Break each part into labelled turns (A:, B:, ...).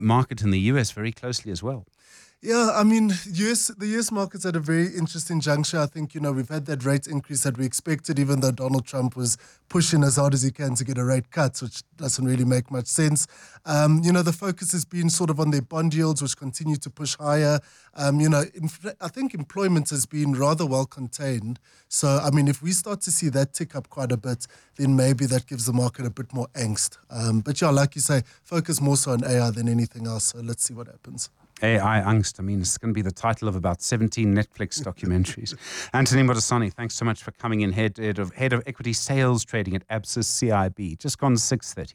A: market in the US very closely as well.
B: Yeah, I mean, the US market's at a very interesting juncture. I think, we've had that rate increase that we expected, even though Donald Trump was pushing as hard as he can to get a rate cut, which doesn't really make much sense. The focus has been sort of on their bond yields, which continue to push higher. I think employment has been rather well contained. So, I mean, if we start to see that tick up quite a bit, then maybe that gives the market a bit more angst. But yeah, like you say, focus more so on AI than anything else. So let's see what happens.
A: AI angst. I mean, it's going to be the title of about 17 Netflix documentaries. Anthony Modisani, thanks so much for coming in, head of equity sales trading at Absa CIB. Just gone 6:30.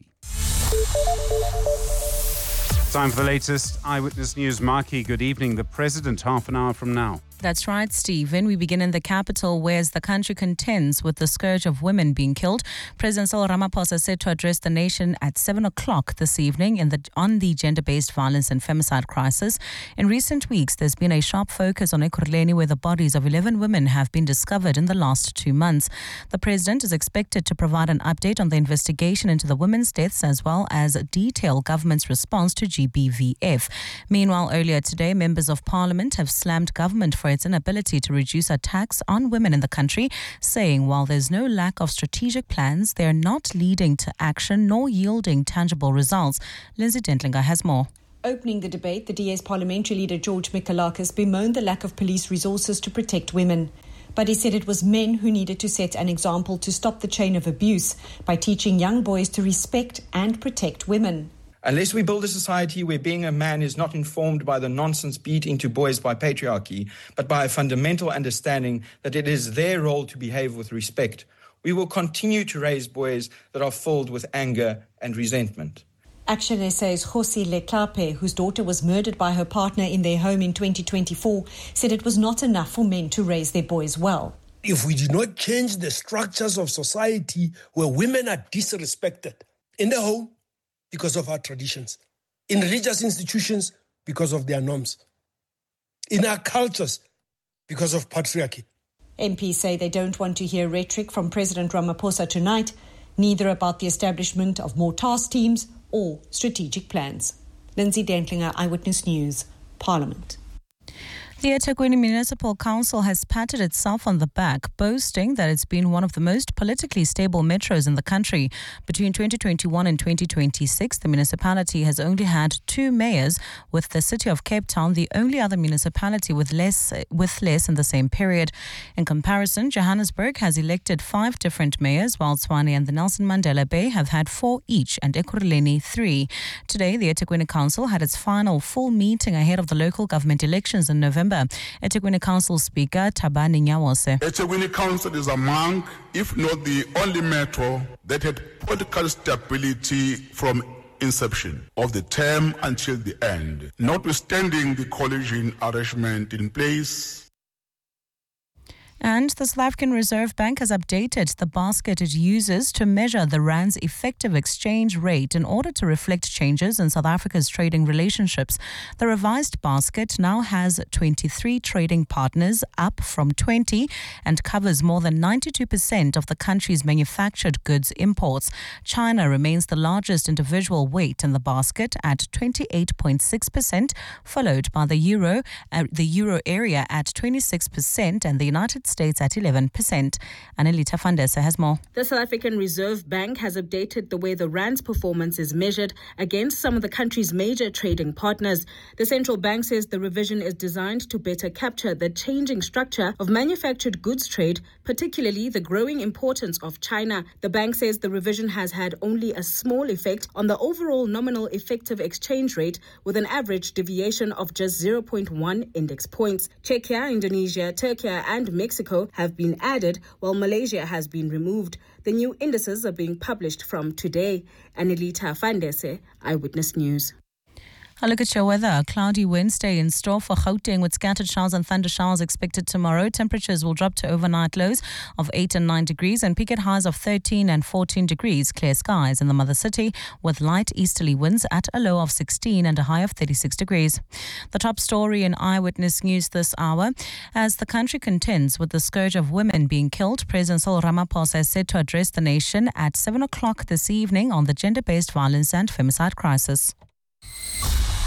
A: Time for the latest Eyewitness News. Marky, good evening. The President, half an hour from now.
C: That's right, Stephen. We begin in the capital, where as the country contends with the scourge of women being killed, President Cyril Ramaphosa is set to address the nation at 7 o'clock this evening on the gender-based violence and femicide crisis. In recent weeks, there's been a sharp focus on Ekurhuleni, where the bodies of 11 women have been discovered in the last 2 months. The President is expected to provide an update on the investigation into the women's deaths, as well as detail government's response to GBVF. Meanwhile, earlier today, members of Parliament have slammed government for its inability to reduce attacks on women in the country, saying while there's no lack of strategic plans, they are not leading to action nor yielding tangible results. Lindsay Dentlinger has more.
D: Opening the debate, the DA's parliamentary leader George Mikalakis bemoaned the lack of police resources to protect women. But he said it was men who needed to set an example to stop the chain of abuse by teaching young boys to respect and protect women.
E: Unless we build a society where being a man is not informed by the nonsense beat into boys by patriarchy, but by a fundamental understanding that it is their role to behave with respect, we will continue to raise boys that are filled with anger and resentment.
D: Action SA's Khosi Leklape, whose daughter was murdered by her partner in their home in 2024, said it was not enough for men to raise their boys well.
F: If we do not change the structures of society where women are disrespected in the home, because of our traditions, in religious institutions, because of their norms, in our cultures, because of patriarchy.
D: MPs say they don't want to hear rhetoric from President Ramaphosa tonight, neither about the establishment of more task teams or strategic plans. Lindsay Dentlinger, Eyewitness News, Parliament.
C: The eThekwini Municipal Council has patted itself on the back, boasting that it's been one of the most politically stable metros in the country. Between 2021 and 2026, the municipality has only had 2 mayors, with the city of Cape Town the only other municipality with less in the same period. In comparison, Johannesburg has elected 5 different mayors, while Tshwane and the Nelson Mandela Bay have had 4 each, and Ekurhuleni 3. Today, the eThekwini Council had its final full meeting ahead of the local government elections in November. eThekwini Council Speaker Thabani Nyawose.
G: eThekwini Council is among, if not the only metro, that had political stability from inception of the term until the end, notwithstanding the coalition arrangement in place.
C: And the South African Reserve Bank has updated the basket it uses to measure the rand's effective exchange rate in order to reflect changes in South Africa's trading relationships. The revised basket now has 23 trading partners, up from 20, and covers more than 92% of the country's manufactured goods imports. China remains the largest individual weight in the basket at 28.6%, followed by the euro area at 26% and the United States at 11%. Annelita Fandesa has more.
H: The South African Reserve Bank has updated the way the rand's performance is measured against some of the country's major trading partners. The central bank says the revision is designed to better capture the changing structure of manufactured goods trade, particularly the growing importance of China. The bank says the revision has had only a small effect on the overall nominal effective exchange rate, with an average deviation of just 0.1 index points. Czechia, Indonesia, Turkey and Mexico have been added, while Malaysia has been removed. The new indices are being published from today. Annelita Fandese, Eyewitness News.
C: A look at your weather. A cloudy Wednesday in store for Gauteng, with scattered showers and thunder showers expected tomorrow. Temperatures will drop to overnight lows of 8 and 9 degrees and peak at highs of 13 and 14 degrees. Clear skies in the mother city with light easterly winds at a low of 16 and a high of 36 degrees. The top story in Eyewitness News this hour. As the country contends with the scourge of women being killed, President Cyril Ramaphosa is set to address the nation at 7 o'clock this evening on the gender-based violence and femicide crisis.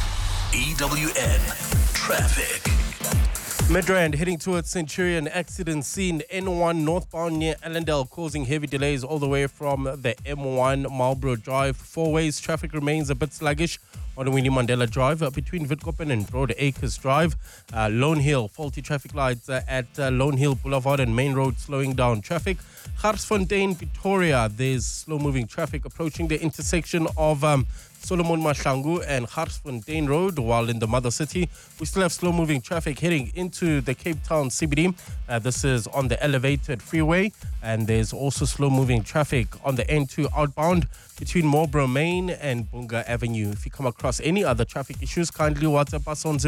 I: EWN Traffic.
J: Midrand heading towards Centurion, accident scene N1 northbound near Allendale, causing heavy delays all the way from the M1 Marlborough Drive. 4 ways traffic remains a bit sluggish on Winnie Mandela Drive between Witkoppen and Broad Acres Drive. Lone Hill, faulty traffic lights at Lone Hill Boulevard and Main Road, slowing down traffic. Garsfontein, Pretoria, there's slow-moving traffic approaching the intersection of Solomon Mahlangu and Garsfontein Road, while in the mother city, we still have slow-moving traffic heading into the Cape Town CBD. This is on the elevated freeway, and there's also slow-moving traffic on the N2 outbound between Marlborough Main and Bunga Avenue. If you come across any other traffic issues, kindly WhatsApp us on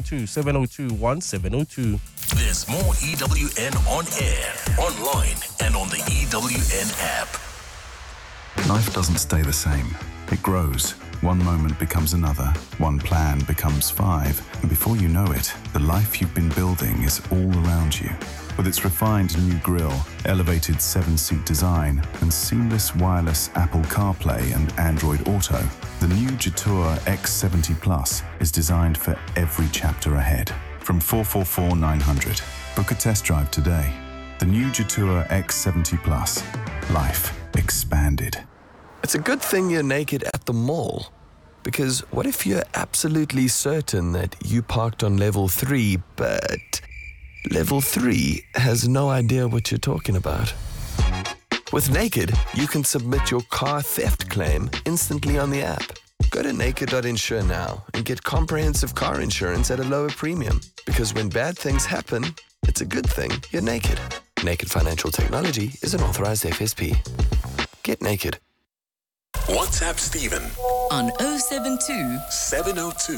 J: 072-702-1702.
I: There's more EWN on air, online, and on the EWN app.
K: Life doesn't stay the same. It grows. One moment becomes another. One plan becomes 5. And before you know it, the life you've been building is all around you. With its refined new grille, elevated 7-seat design, and seamless wireless Apple CarPlay and Android Auto, the new Jetour X70 Plus is designed for every chapter ahead. From 444-900. Book a test drive today. The new Jetour X70 Plus. Life expanded.
L: It's a good thing you're naked at the mall. Because what if you're absolutely certain that you parked on level 3, but level 3 has no idea what you're talking about? With Naked, you can submit your car theft claim instantly on the app. Go to naked.insure now and get comprehensive car insurance at a lower premium. Because when bad things happen, it's a good thing you're naked. Naked Financial Technology is an authorized FSP. Get naked.
I: WhatsApp Stephen
M: on 072
I: 702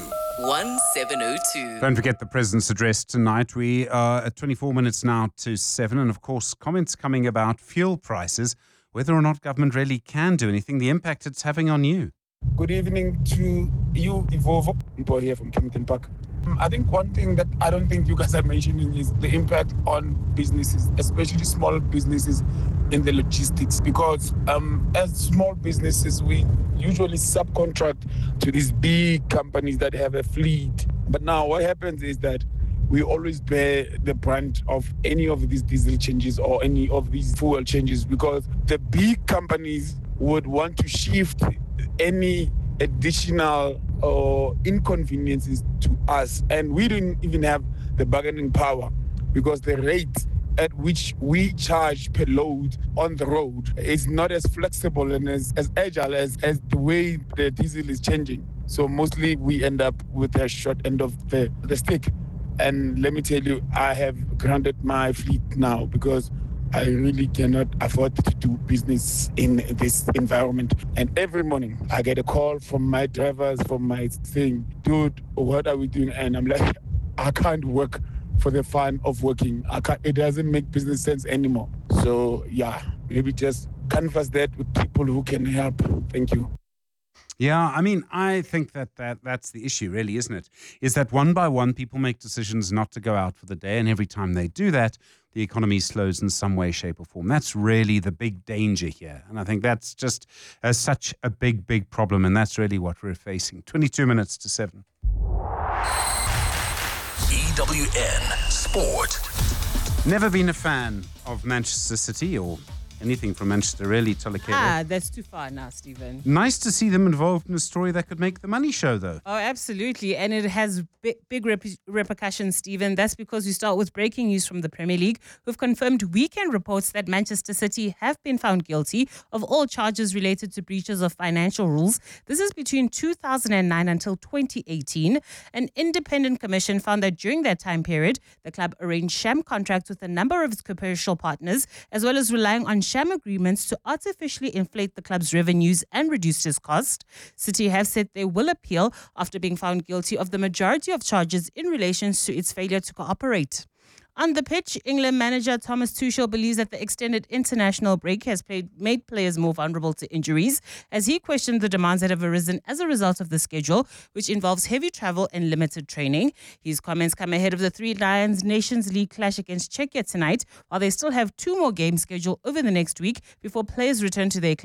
M: 1702.
A: Don't forget the President's address tonight. We are at 24 minutes now to 7. And of course, comments coming about fuel prices, whether or not government really can do anything, the impact it's having on you.
N: Good evening to you, Ivovo. People here from Kempton Park. I think one thing that I don't think you guys are mentioning is the impact on businesses, especially small businesses in the logistics. Because as small businesses, we usually subcontract to these big companies that have a fleet. But now what happens is that we always bear the brunt of any of these diesel changes or any of these fuel changes, because the big companies would want to shift any additional inconveniences to us, and we don't even have the bargaining power, because the rate at which we charge per load on the road is not as flexible and as agile as the way the diesel is changing. So mostly we end up with a short end of the stick. And let me tell you, I have grounded my fleet now because I really cannot afford to do business in this environment. And every morning I get a call from my drivers, from my saying, dude, what are we doing? And I'm like, I can't work for the fun of working. It doesn't make business sense anymore. So yeah, maybe just canvas that with people who can help. Thank you.
A: Yeah, I mean, I think that's the issue, really, isn't it? Is that one by one, people make decisions not to go out for the day, and every time they do that, the economy slows in some way, shape, or form. That's really the big danger here, and I think that's just such a big, big problem, and that's really what we're facing. 22 minutes to 7.
I: EWN Sport.
A: Never been a fan of Manchester City or anything from Manchester, really, Tolekela.
O: That's too far now, Stephen.
A: Nice to see them involved in a story that could make the money show, though.
O: Oh, absolutely. And it has big repercussions, Stephen. That's because we start with breaking news from the Premier League, who've confirmed weekend reports that Manchester City have been found guilty of all charges related to breaches of financial rules. This is between 2009 until 2018. An independent commission found that during that time period, the club arranged sham contracts with a number of its commercial partners, as well as relying on sham agreements to artificially inflate the club's revenues and reduce its cost. City have said they will appeal after being found guilty of the majority of charges in relation to its failure to cooperate. On the pitch, England manager Thomas Tuchel believes that the extended international break has made players more vulnerable to injuries, as he questioned the demands that have arisen as a result of the schedule, which involves heavy travel and limited training. His comments come ahead of the Three Lions Nations League clash against Czechia tonight, while they still have 2 more games scheduled over the next week before players return to their clubs.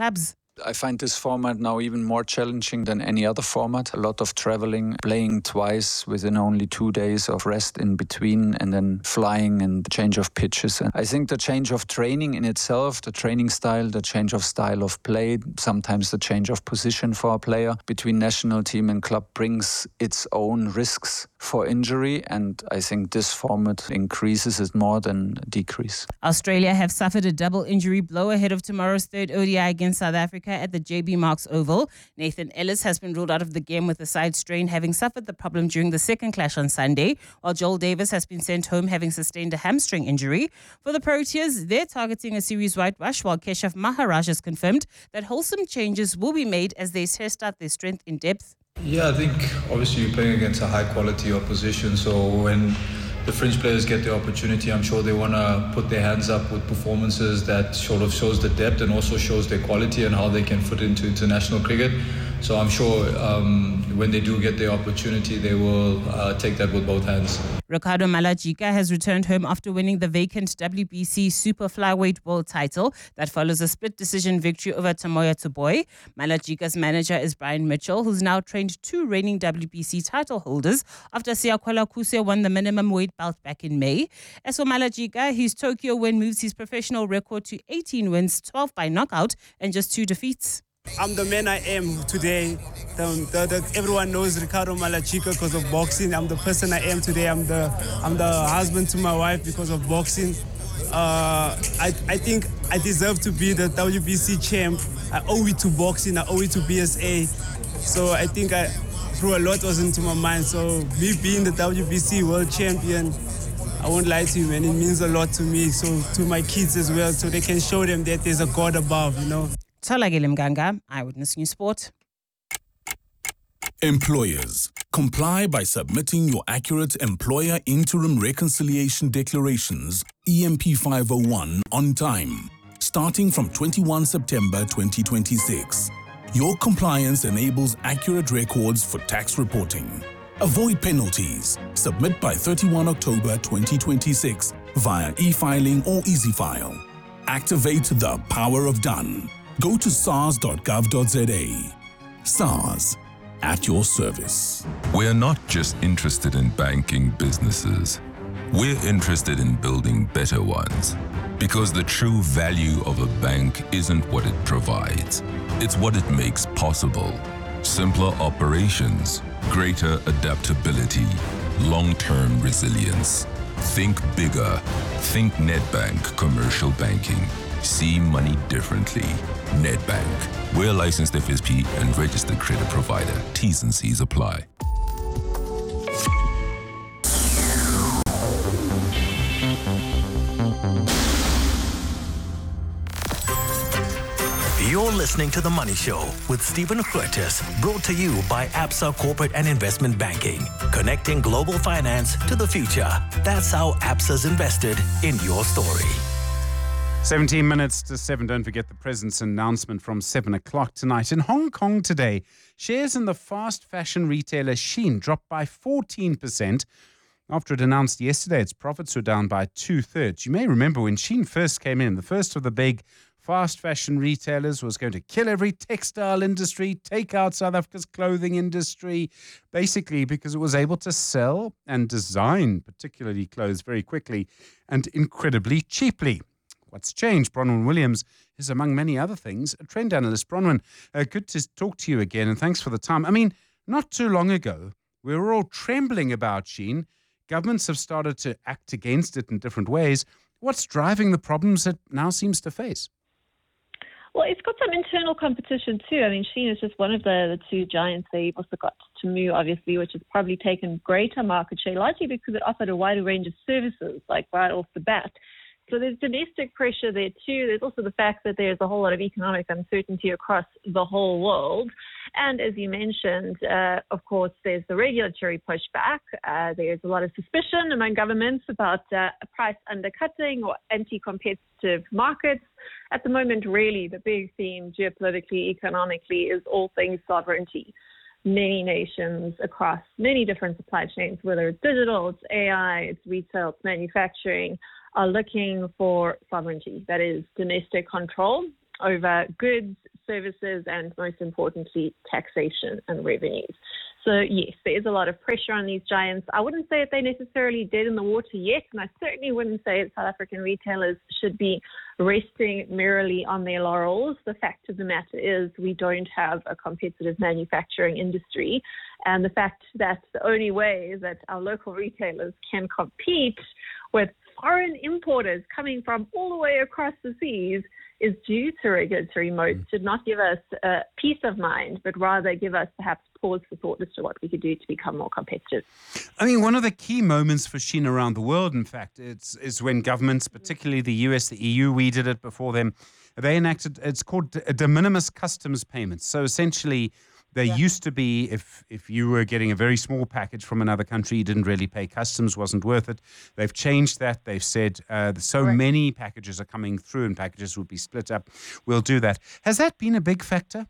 P: I find this format now even more challenging than any other format. A lot of traveling, playing twice within only 2 days of rest in between, and then flying and change of pitches. And I think the change of training in itself, the training style, the change of style of play, sometimes the change of position for a player between national team and club brings its own risks for injury. And I think this format increases it more than decrease.
O: Australia have suffered a double injury blow ahead of tomorrow's third ODI against South Africa at the JB Marks Oval. Nathan Ellis has been ruled out of the game with a side strain, having suffered the problem during the second clash on Sunday, while Joel Davis has been sent home, having sustained a hamstring injury. For the Proteas, they're targeting a series whitewash, while Keshav Maharaj has confirmed that wholesome changes will be made as they test out their strength in depth.
Q: Yeah, I think obviously you're playing against a high quality opposition, so when the French players get the opportunity, I'm sure they want to put their hands up with performances that sort of shows the depth and also shows their quality and how they can fit into international cricket. So I'm sure when they do get the opportunity, they will take that with both hands.
O: Ricardo Malajika has returned home after winning the vacant WBC Super Flyweight World title that follows a split decision victory over Tamoya Tuboy. Malajika's manager is Brian Mitchell, who's now trained 2 reigning WBC title holders after Siyakwala Kuse won the minimum weight belt back in May. As for Malajika, his Tokyo win moves his professional record to 18 wins, 12 by knockout, and just 2 defeats.
R: I'm the man I am today. Everyone knows Ricardo Malajika because of boxing. I'm the person I am today. I'm the husband to my wife because of boxing. I think I deserve to be the WBC champ. I owe it to boxing. I owe it to BSA. So I think through a lot was into my mind. So me being the WBC world champion, I won't lie to you, man. It means a lot to me. So to my kids as well, so they can show them that there's a God above, you know.
O: Tolagile Mganga, Eyewitness News Sport.
S: Employers, comply by submitting your accurate Employer Interim Reconciliation Declarations, EMP 501, on time, starting from 21 September 2026. Your compliance enables accurate records for tax reporting. Avoid penalties. Submit by 31 October 2026 via e-filing or EasyFile. Activate the power of done. Go to sars.gov.za. SARS, at your service.
T: We're not just interested in banking businesses. We're interested in building better ones. Because the true value of a bank isn't what it provides. It's what it makes possible. Simpler operations, greater adaptability, long-term resilience. Think bigger. Think Nedbank Commercial Banking. See money differently. Nedbank. We're licensed FSP and registered credit provider. T's and C's apply.
I: You're listening to The Money Show with Stephen Curtis, brought to you by Absa Corporate and Investment Banking, connecting global finance to the future. That's how Absa's invested in your story.
A: 17 minutes to 7. Don't forget the president's announcement from 7 o'clock tonight. In Hong Kong today, shares in the fast fashion retailer Shein dropped by 14%. After it announced yesterday its profits were down by 2/3. You may remember when Shein first came in, the first of the big fast fashion retailers was going to kill every textile industry, take out South Africa's clothing industry, basically because it was able to sell and design particularly clothes very quickly and incredibly cheaply. What's changed? Bronwyn Williams is, among many other things, a trend analyst. Bronwyn, good to talk to you again, and thanks for the time. I mean, not too long ago, we were all trembling about Shein. Governments have started to act against it in different ways. What's driving the problems it now seems to face?
U: Well, it's got some internal competition too. I mean, Shein is just one of the two giants. They've also got Temu, obviously, which has probably taken greater market share, largely because it offered a wider range of services, like right off the bat. So there's domestic pressure there too. There's also the fact that there's a whole lot of economic uncertainty across the whole world. And as you mentioned, of course, there's the regulatory pushback. There's a lot of suspicion among governments about price undercutting or anti-competitive markets. At the moment, really, the big theme geopolitically, economically, is all things sovereignty. Many nations across many different supply chains, whether it's digital, it's AI, it's retail, it's manufacturing, are looking for sovereignty, that is domestic control over goods, services, and most importantly, taxation and revenues. So yes, there is a lot of pressure on these giants. I wouldn't say that they're necessarily dead in the water yet, and I certainly wouldn't say that South African retailers should be resting merely on their laurels. The fact of the matter is we don't have a competitive manufacturing industry, and the fact that the only way that our local retailers can compete with foreign importers coming from all the way across the seas is due to regulatory moats should not give us peace of mind, but rather give us perhaps pause for thought as to what we could do to become more competitive.
A: I mean, one of the key moments for Shein around the world, in fact, is when governments, particularly the US, the EU, we did it before them, they enacted, it's called de minimis customs payments. So essentially, there used to be, if you were getting a very small package from another country, you didn't really pay customs, wasn't worth it. They've changed that. They've said many packages are coming through and packages would be split up. We'll do that. Has that been a big factor?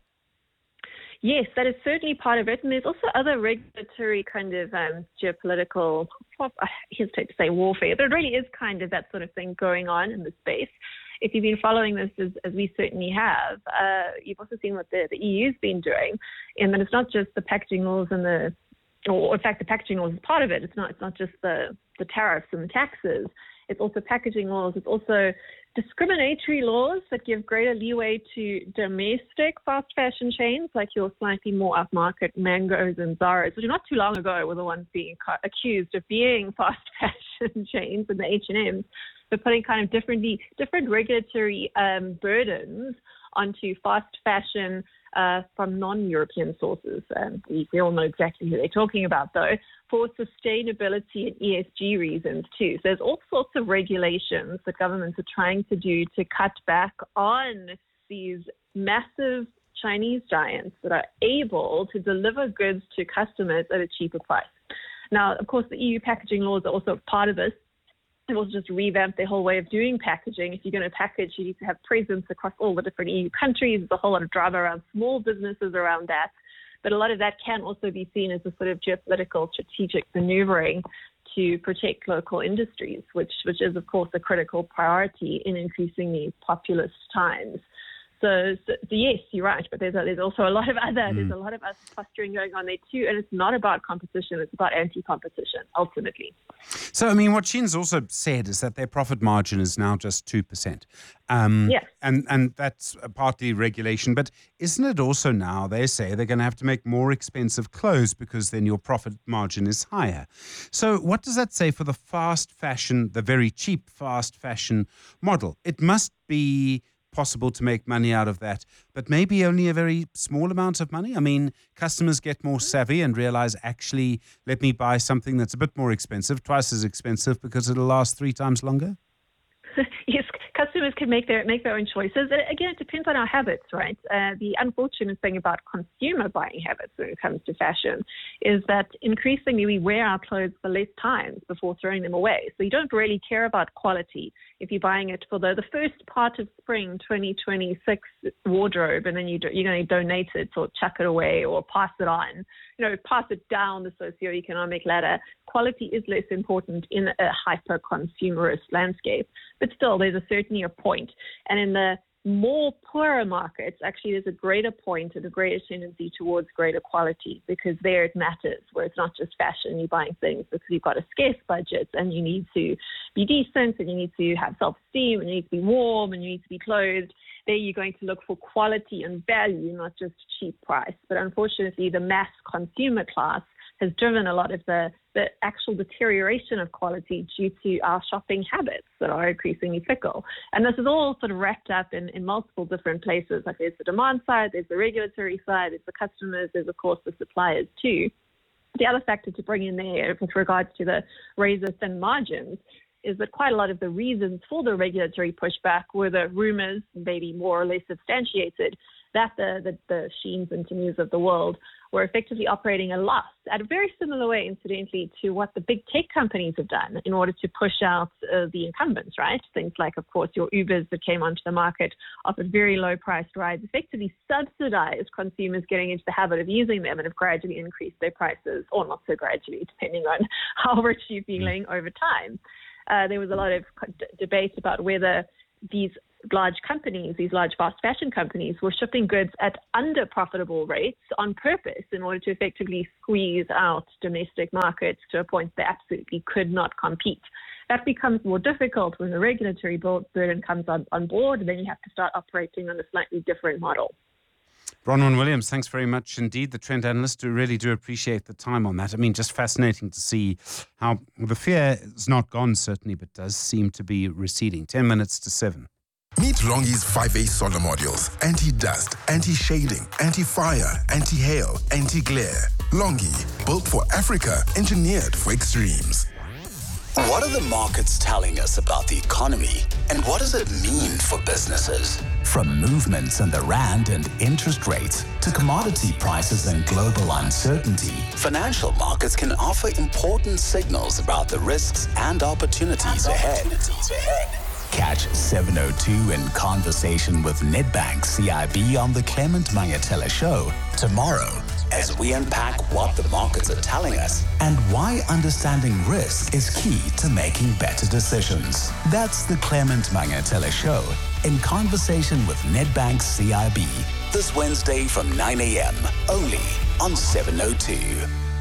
U: Yes, that is certainly part of it. And there's also other regulatory kind of geopolitical, I hesitate to say warfare, but it really is kind of that sort of thing going on in the space. If you've been following this as we certainly have, you've also seen what the EU's been doing, and that it's not just the packaging laws and or in fact the packaging laws is part of it. It's not just the tariffs and the taxes. It's also packaging laws. It's also discriminatory laws that give greater leeway to domestic fast fashion chains like your slightly more upmarket Mango's and Zara's, which not too long ago were the ones being accused of being fast fashion chains, and the H&M's. But putting kind of different regulatory burdens onto fast fashion from non-European sources. We all know exactly who they're talking about, though, for sustainability and ESG reasons, too. So there's all sorts of regulations that governments are trying to do to cut back on these massive Chinese giants that are able to deliver goods to customers at a cheaper price. Now, of course, the EU packaging laws are also part of this. They've also just revamped their whole way of doing packaging. If you're going to package, you need to have presence across all the different EU countries. There's a whole lot of drama around small businesses around that. But a lot of that can also be seen as a sort of geopolitical strategic maneuvering to protect local industries, which is, of course, a critical priority in increasingly populous times. So yes, you're right, but there's also a lot of there's a lot of other posturing going on there too, and it's not about competition; it's about anti-competition ultimately.
A: So, I mean, what Shein's also said is that their profit margin is now just 2%.
U: Yes,
A: and that's partly regulation, but isn't it also now they say they're going to have to make more expensive clothes because then your profit margin is higher. So, what does that say for the fast fashion, the very cheap fast fashion model? It must be possible to make money out of that, but maybe only a very small amount of money. I mean, customers get more savvy and realize, actually, let me buy something that's a bit more expensive, twice as expensive, because it'll last 3 times longer.
U: Yes, customers can make their own choices. Again, it depends on our habits, right? The unfortunate thing about consumer buying habits when it comes to fashion is that increasingly we wear our clothes for less times before throwing them away. So you don't really care about quality if you're buying it for the first part of spring 2026 wardrobe, and then you're going to donate it or chuck it away or pass it on, pass it down the socioeconomic ladder. Quality is less important in a hyper-consumerist landscape. But still, there's certainly a point. And in the more poorer markets, actually, there's a greater point and a greater tendency towards greater quality, because there it matters, where it's not just fashion. You're buying things because you've got a scarce budget and you need to be decent and you need to have self-esteem and you need to be warm and you need to be clothed. There you're going to look for quality and value, not just cheap price. But unfortunately, the mass consumer class has driven a lot of the actual deterioration of quality due to our shopping habits that are increasingly fickle. And this is all sort of wrapped up in multiple different places. Like there's the demand side, there's the regulatory side, there's the customers, there's of course the suppliers too. The other factor to bring in there with regards to the razor-thin margins is that quite a lot of the reasons for the regulatory pushback were the rumors, maybe more or less substantiated, that the Sheins and Temus of the world were effectively operating a loss at a very similar way, incidentally, to what the big tech companies have done in order to push out the incumbents, right? Things like, of course, your Ubers that came onto the market offered very low-priced rides, effectively subsidized consumers getting into the habit of using them and have gradually increased their prices, or not so gradually, depending on how rich you're feeling over time. There was a lot of debate about whether these large companies, these large fast fashion companies, were shipping goods at under profitable rates on purpose in order to effectively squeeze out domestic markets to a point they absolutely could not compete. That becomes more difficult when the regulatory burden comes on board, and then you have to start operating on a slightly different model.
A: Bronwyn Williams, thanks very much indeed. The trend analysts really do appreciate the time on that. I mean, just fascinating to see how the fear is not gone, certainly, but does seem to be receding. 10 minutes to 7.
B: Meet Longi's 5A solar modules. Anti-dust, anti-shading, anti-fire, anti-hail, anti-glare. Longi, built for Africa, engineered for extremes.
V: What are the markets telling us about the economy, and what does it mean for businesses? From movements in the rand and interest rates to commodity prices and global uncertainty, financial markets can offer important signals about the risks and opportunities ahead. Catch 702 in conversation with Nedbank CIB on the Clement Mangatela Show tomorrow, as we unpack what the markets are telling us and why understanding risk is key to making better decisions. That's the Clement Mangatela Show in conversation with Nedbank CIB this Wednesday from 9 a.m. only on 702.